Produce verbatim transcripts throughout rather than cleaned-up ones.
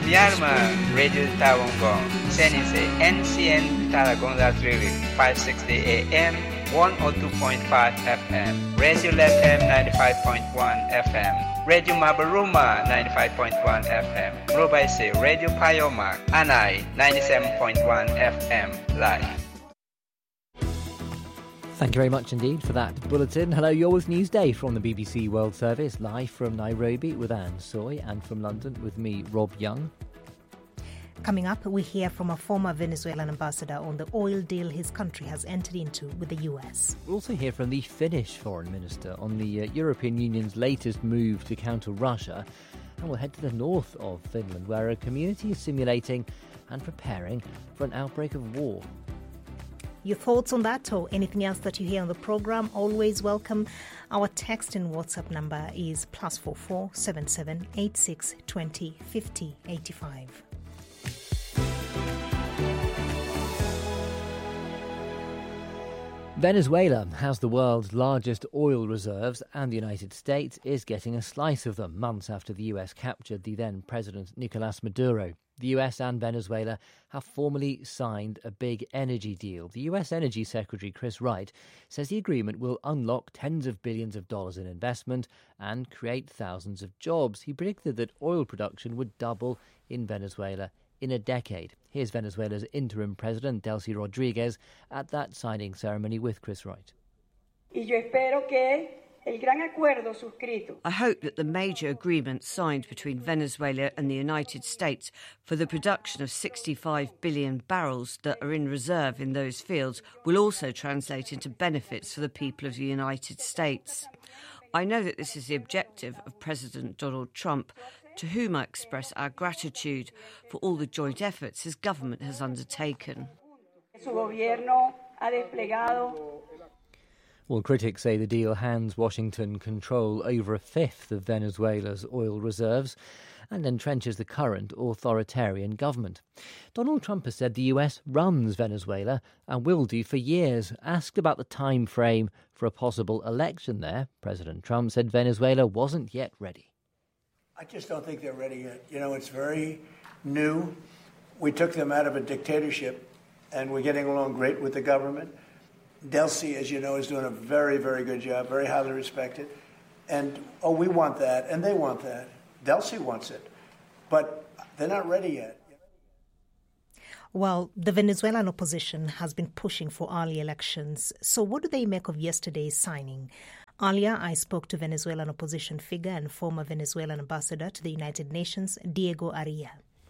Myanmar, Radio Tawangong, Senise, N C N Tarragona Trili, five sixty A M, one oh two point five F M, Radio Lethem ninety-five point one F M, Radio Mabaruma ninety-five point one F M, Robaise, Radio Payoma, Anai ninety-seven point one F M, live. Thank you very much indeed for that bulletin. Hello, you're with Newsday from the B B C World Service, live from Nairobi with Anne Soy, and from London with me, Rob Young. Coming up, we hear from a former Venezuelan ambassador on the oil deal his country has entered into with the U S. We'll also hear from the Finnish foreign minister on the uh, European Union's latest move to counter Russia. And we'll head to the north of Finland, where a community is simulating and preparing for an outbreak of war. Your thoughts on that or anything else that you hear on the programme, always welcome. Our text and WhatsApp number is plus four four seven seven eight six twenty fifty eighty five. Venezuela has the world's largest oil reserves, and the United States is getting a slice of them months after the U S captured the then President Nicolas Maduro. The U S and Venezuela have formally signed a big energy deal. The U S Energy Secretary Chris Wright says the agreement will unlock tens of billions of dollars in investment and create thousands of jobs. He predicted that oil production would double in Venezuela in a decade. Here's Venezuela's interim president, Delcy Rodriguez, at that signing ceremony with Chris Wright. I hope that the major agreement signed between Venezuela and the United States for the production of sixty-five billion barrels that are in reserve in those fields will also translate into benefits for the people of the United States. I know that this is the objective of President Donald Trump, to whom I express our gratitude for all the joint efforts his government has undertaken. Well, critics say the deal hands Washington control over a fifth of Venezuela's oil reserves and entrenches the current authoritarian government. Donald Trump has said the U S runs Venezuela and will do for years. Asked about the time frame for a possible election there, President Trump said Venezuela wasn't yet ready. I just don't think they're ready yet. You know, it's very new. We took them out of a dictatorship, and we're getting along great with the government. Delcy, as you know, is doing a very, very good job, very highly respected. And, oh, we want that, and they want that. Delcy wants it. But they're not ready yet. Well, the Venezuelan opposition has been pushing for early elections. So what do they make of yesterday's signing? Earlier, I spoke to Venezuelan opposition figure and former Venezuelan ambassador to the United Nations, Diego Aria.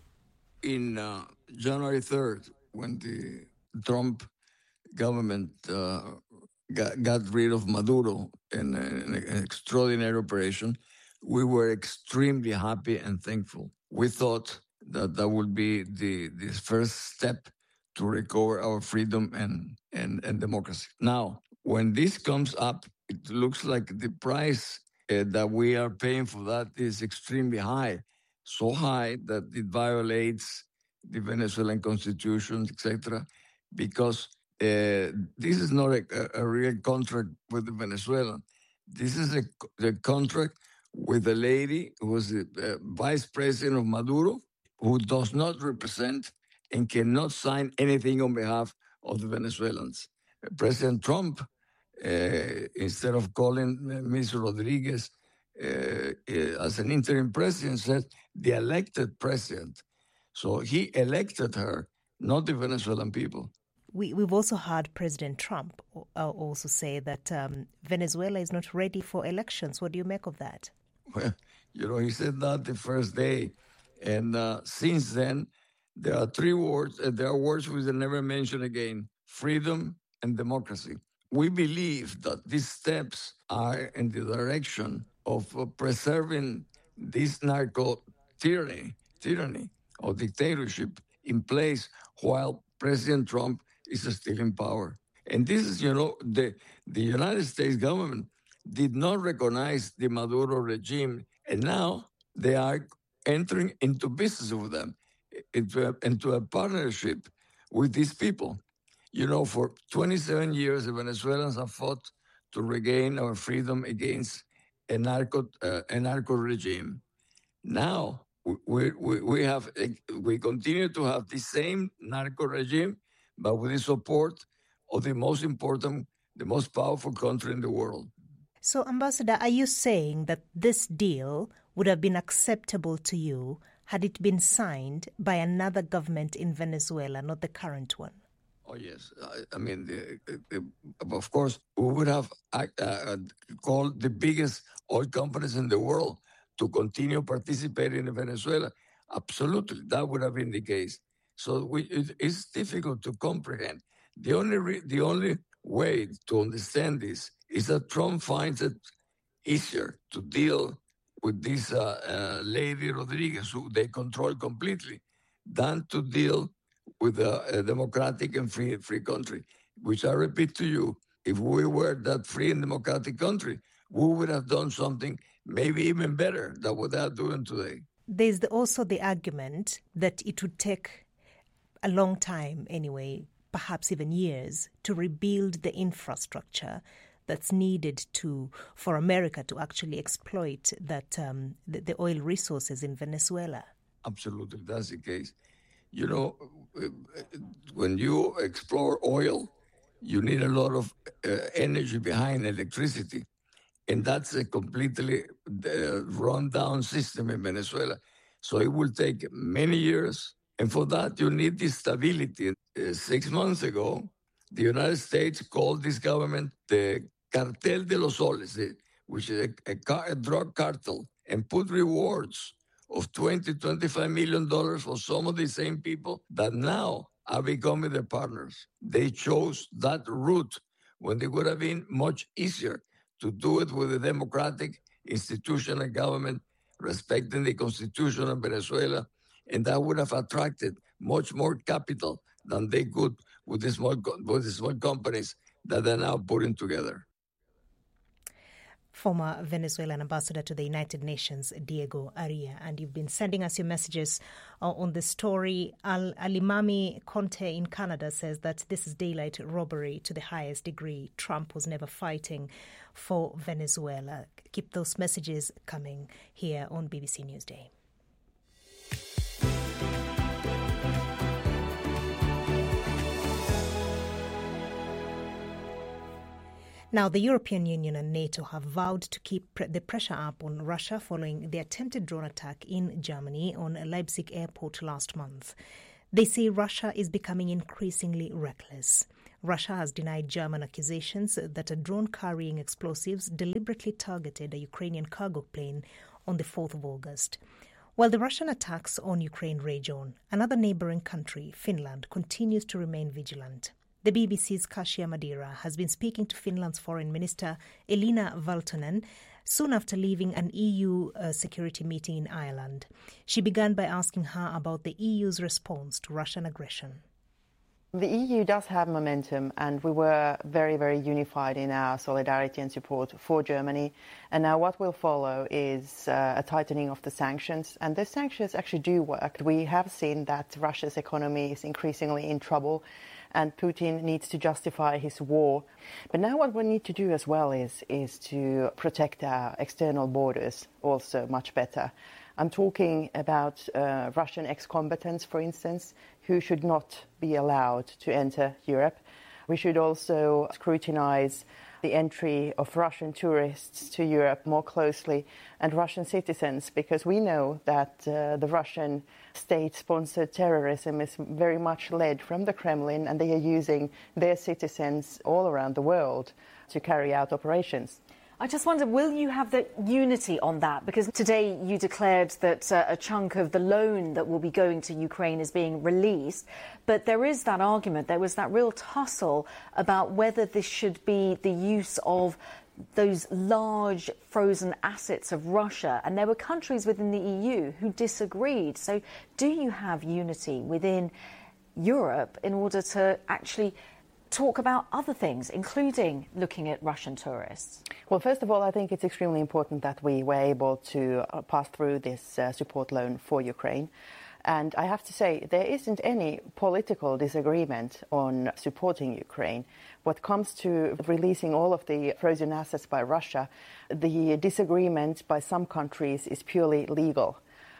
In uh, January third, when the Trump government uh, got, got rid of Maduro in, in an extraordinary operation, we were extremely happy and thankful. We thought that that would be the, the first step to recover our freedom and, and, and democracy. Now, when this comes up, it looks like the price uh, that we are paying for that is extremely high, so high that it violates the Venezuelan constitution, et cetera, because uh, this is not a, a real contract with the Venezuelan. This is a, a contract with a lady who was the uh, vice president of Maduro, who does not represent and cannot sign anything on behalf of the Venezuelans. Uh, President Trump, Uh, instead of calling Miz Rodriguez uh, uh, as an interim president, said the elected president. So he elected her, not the Venezuelan people. We, we've also heard President Trump uh, also say that um, Venezuela is not ready for elections. What do you make of that? Well, you know, he said that the first day. And uh, since then, there are three words, uh, there are words we will never mention again: freedom and democracy. We believe that these steps are in the direction of uh, preserving this narco tyranny, tyranny or dictatorship in place while President Trump is still in power. And this is, you know, the, the United States government did not recognize the Maduro regime, and now they are entering into business with them, into a, into a partnership with these people. You know, for twenty-seven years, the Venezuelans have fought to regain our freedom against a narco, uh, a narco regime. Now, we, we, we have we continue to have the same narco regime, but with the support of the most important, the most powerful country in the world. So, Ambassador, are you saying that this deal would have been acceptable to you had it been signed by another government in Venezuela, not the current one? Oh, yes. I, I mean, the, the, of course, we would have uh, called the biggest oil companies in the world to continue participating in Venezuela. Absolutely, that would have been the case. So we, it, it's difficult to comprehend. The only re, the only way to understand this is that Trump finds it easier to deal with this uh, uh, lady Rodriguez, who they control completely, than to deal with a, a democratic and free free country. Which I repeat to you, if we were that free and democratic country, we would have done something maybe even better than what they are doing today. There's the, also the argument that it would take a long time anyway, perhaps even years, to rebuild the infrastructure that's needed to for America to actually exploit that um, the, the oil resources in Venezuela. Absolutely, that's the case. You know, when you explore oil, you need a lot of uh, energy behind electricity. And that's a completely uh, run-down system in Venezuela. So it will take many years. And for that, you need this stability. Uh, six months ago, the United States called this government the Cartel de los Soles, which is a, a, car, a drug cartel, and put rewards of twenty, twenty-five million dollars for some of the same people that now are becoming their partners. They chose that route when it would have been much easier to do it with a democratic institutional government, respecting the constitution of Venezuela, and that would have attracted much more capital than they could with the small, with the small companies that they're now putting together. Former Venezuelan ambassador to the United Nations, Diego Aria. And you've been sending us your messages uh, on the story. Al Alimami Conte in Canada says that this is daylight robbery to the highest degree. Trump was never fighting for Venezuela. Keep those messages coming here on B B C Newsday. Now, the European Union and NATO have vowed to keep pre- the pressure up on Russia following the attempted drone attack in Germany on Leipzig airport last month. They say Russia is becoming increasingly reckless. Russia has denied German accusations that a drone carrying explosives deliberately targeted a Ukrainian cargo plane on the fourth of August. While the Russian attacks on Ukraine rage on, another neighbouring country, Finland, continues to remain vigilant. The B B C's Kasia Madira has been speaking to Finland's Foreign Minister Elina Valtonen soon after leaving an E U uh, security meeting in Ireland. She began by asking her about the E U's response to Russian aggression. The E U does have momentum, and we were very, very unified in our solidarity and support for Germany. And now what will follow is uh, a tightening of the sanctions, and those sanctions actually do work. We have seen that Russia's economy is increasingly in trouble, and Putin needs to justify his war. But now what we need to do as well is, is to protect our external borders also much better. I'm talking about uh, Russian ex-combatants, for instance, who should not be allowed to enter Europe. We should also scrutinize the entry of Russian tourists to Europe more closely, and Russian citizens, because we know that uh, the Russian state-sponsored terrorism is very much led from the Kremlin, and they are using their citizens all around the world to carry out operations. I just wonder, will you have the unity on that? Because today you declared that uh, a chunk of the loan that will be going to Ukraine is being released. But there is that argument, there was that real tussle about whether this should be the use of those large frozen assets of Russia. And there were countries within the E U who disagreed. So do you have unity within Europe in order to actually talk about other things, including looking at Russian tourists? Well, first of all, I think it's extremely important that we were able to uh, pass through this uh, support loan for Ukraine. And I have to say, there isn't any political disagreement on supporting Ukraine. What comes to releasing all of the frozen assets by Russia, the disagreement by some countries is purely legal.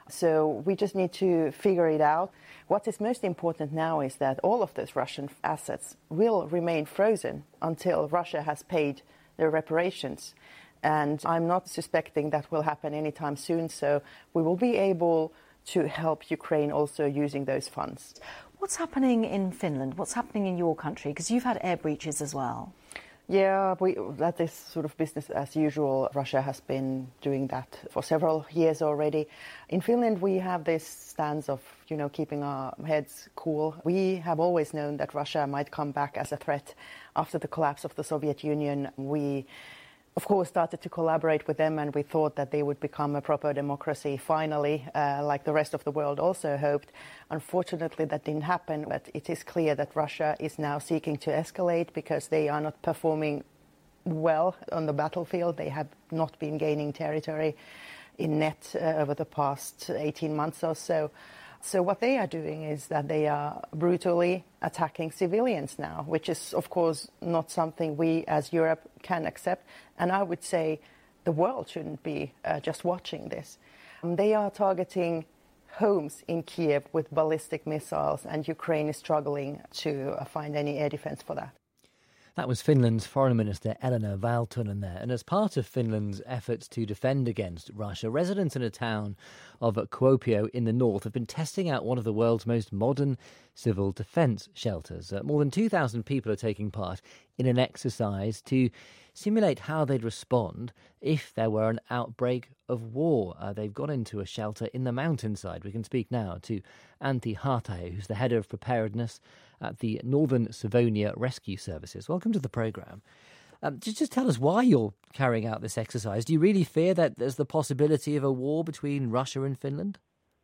So we just need to figure it out. What is most important now is that all of those Russian assets will remain frozen until Russia has paid their reparations. And I'm not suspecting that will happen anytime soon, so we will be able to help Ukraine also using those funds. What's happening in Finland? What's happening in your country? Because you've had air breaches as well. Yeah, we, that is sort of business as usual. Russia has been doing that for several years already. In Finland, we have this stance of, you know, keeping our heads cool. We have always known that Russia might come back as a threat. After the collapse of the Soviet Union, we, of course, started to collaborate with them, and we thought that they would become a proper democracy finally, uh, like the rest of the world also hoped. Unfortunately, that didn't happen, but it is clear that Russia is now seeking to escalate because they are not performing well on the battlefield. They have not been gaining territory in net uh, over the past eighteen months or so. So what they are doing is that they are brutally attacking civilians now, which is, of course, not something we as Europe can accept. And I would say the world shouldn't be uh, just watching this. Um, they are targeting homes in Kiev with ballistic missiles, and Ukraine is struggling to uh, find any air defense for that. That was Finland's Foreign Minister Elina Valtonen there. And as part of Finland's efforts to defend against Russia, residents in a town of Kuopio in the north have been testing out one of the world's most modern civil defence shelters. Uh, more than two thousand people are taking part in an exercise to simulate how they'd respond if there were an outbreak of war. Uh, they've gone into a shelter in the mountainside. We can speak now to Antti Haatahe, who's the head of preparedness at the Northern Savonia Rescue Services. Welcome to the programme. Um, just, just tell us why you're carrying out this exercise. Do you really fear that there's the possibility of a war between Russia and Finland?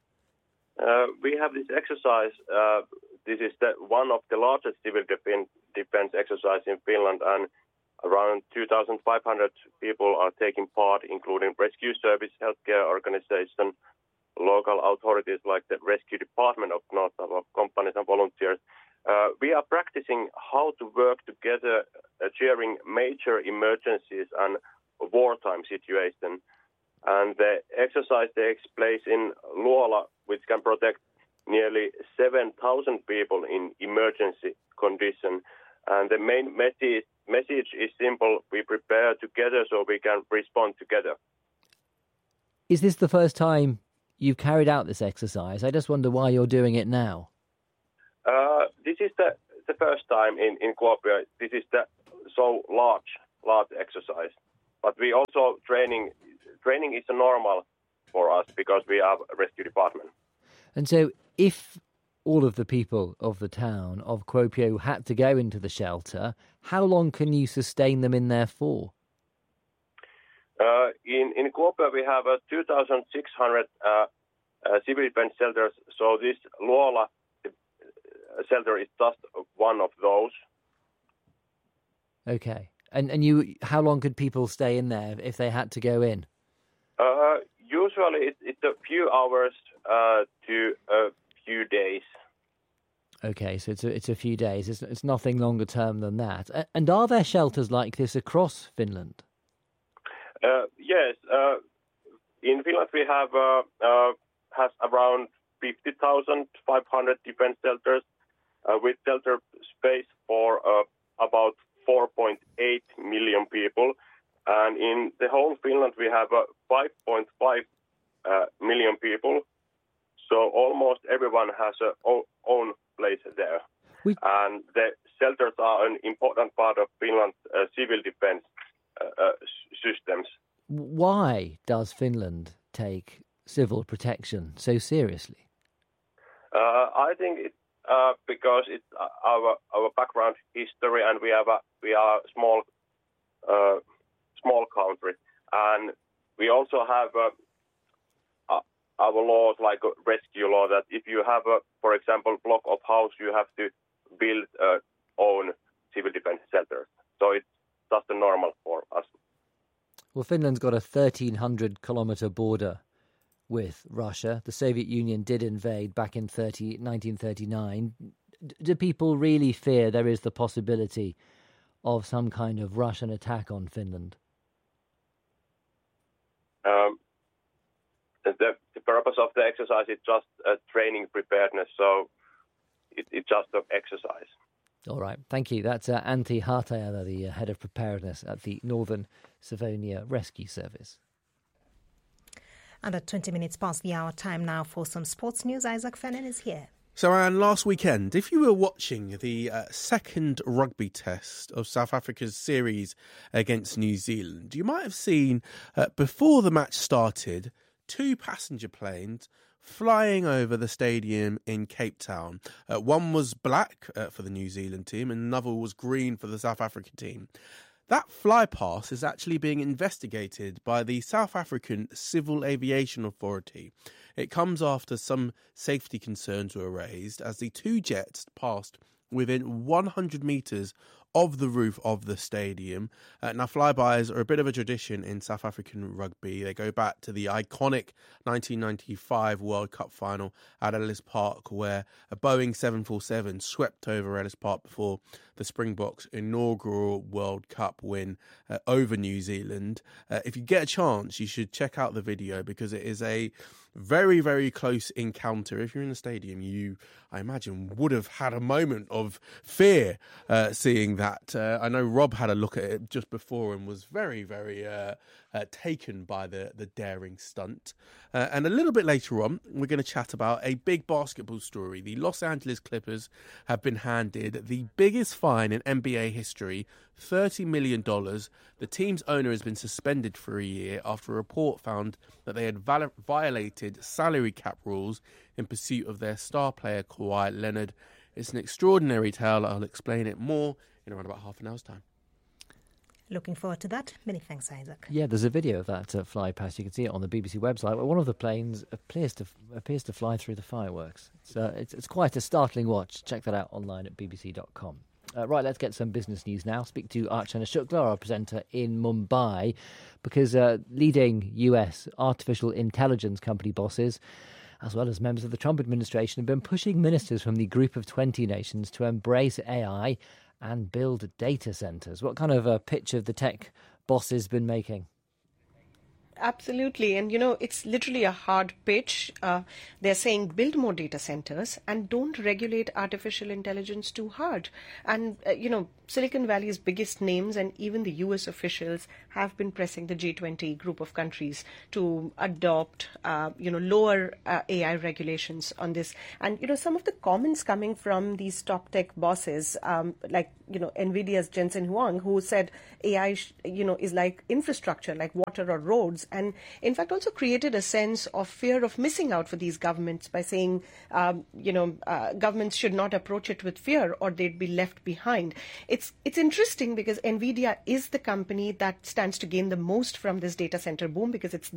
Uh, we have this exercise. Uh, this is the, one of the largest civil defense, defense exercise in Finland, and around two thousand five hundred people are taking part, including rescue service, healthcare organization, local authorities like the rescue department of North Savo companies and volunteers. Uh, we are practicing how to work together uh, during major emergencies and wartime situations. And the exercise takes place in Luola, which can protect nearly seven thousand people in emergency condition. And the main message, message is simple. We prepare together so we can respond together. Is this the first time you've carried out this exercise? I just wonder why you're doing it now. Uh, this is the, the first time in, in Kuopio. This is the so large, large exercise. But we also training, training is normal for us because we have a rescue department. And so if all of the people of the town of Kuopio had to go into the shelter, how long can you sustain them in there for? Uh, in, in Kuopio, we have uh, two thousand six hundred uh, uh, civil defense shelters. So this Luola shelter is just one of those. Okay. And and you, how long could people stay in there if they had to go in? Uh, usually it, it's a few hours uh, to a few days. Okay, so it's a, it's a few days. It's, it's nothing longer term than that. And are there shelters like this across Finland? Uh, yes. Uh, in Finland we have uh, uh, has around fifty thousand five hundred defense shelters uh, with shelter space for uh, about four point eight million people. And in the whole Finland, we have uh, five point five uh, million people. So almost everyone has a o- own place there. We... And the shelters are an important part of Finland's uh, civil defense uh, uh, systems. Why does Finland take civil protection so seriously? Uh, I think it's uh, because it's our our background history, and we have a we are a small uh, small country, and we also have uh, uh, our laws like a rescue law that if you have a, for example, block of house, you have to build uh, own civil defense shelters. So it's just a normal for us. Well, Finland's got a thirteen hundred kilometre border with Russia. The Soviet Union did invade back in nineteen thirty-nine. Do people really fear there is the possibility of some kind of Russian attack on Finland? Um, the, the purpose of the exercise is just uh, training preparedness, so it, it's just an exercise. All right, thank you. That's uh, Antti Hartajala, the uh, head of preparedness at the Northern Savonia Rescue Service. And at twenty minutes past the hour, time now for some sports news. Isaac Fennan is here. So, Anne, last weekend, if you were watching the uh, second rugby test of South Africa's series against New Zealand, you might have seen, uh, before the match started, two passenger planes flying over the stadium in Cape Town. Uh, one was black uh, for the New Zealand team and another was green for the South African team. That flypast is actually being investigated by the South African Civil Aviation Authority. It comes after some safety concerns were raised as the two jets passed within one hundred metres of the roof of the stadium. Uh, now, flybys are a bit of a tradition in South African rugby. They go back to the iconic nineteen ninety-five World Cup final at Ellis Park, where a Boeing seven forty-seven swept over Ellis Park before the Springboks' inaugural World Cup win uh, over New Zealand. Uh, if you get a chance, you should check out the video because it is a very, very close encounter. If you're in the stadium, you, I imagine, would have had a moment of fear uh, seeing that. Uh, I know Rob had a look at it just before and was very, very uh, uh, taken by the, the daring stunt. Uh, and a little bit later on, we're going to chat about a big basketball story. The Los Angeles Clippers have been handed the biggest fine in N B A history, thirty million dollars. The team's owner has been suspended for a year after a report found that they had val- violated salary cap rules in pursuit of their star player Kawhi Leonard. It's an extraordinary tale. I'll explain it more in around about half an hour's time. Looking forward to that. Many thanks, Isaac. Yeah, there's a video of that uh, fly past. You can see it on the B B C website where one of the planes appears to appears to fly through the fireworks. So it's, it's quite a startling watch. Check that out online at b b c dot com. Uh, right, let's get some business news now. Speak to Archana Shukla, our presenter in Mumbai, because uh, leading U S artificial intelligence company bosses, as well as members of the Trump administration, have been pushing ministers from the Group of twenty nations to embrace A I and build data centres. What kind of a pitch have the tech bosses been making? Absolutely. And, you know, it's literally a hard pitch. Uh, they're saying build more data centers and don't regulate artificial intelligence too hard. And, uh, you know, Silicon Valley's biggest names and even the U S officials have been pressing the G twenty group of countries to adopt, uh, you know, lower uh, A I regulations on this. And, you know, some of the comments coming from these top tech bosses, um, like, you know, NVIDIA's Jensen Huang, who said A I, sh- you know, is like infrastructure, like water or roads. And in fact, also created a sense of fear of missing out for these governments by saying, um, you know, uh, governments should not approach it with fear or they'd be left behind. It's it's interesting because NVIDIA is the company that stands to gain the most from this data center boom because it's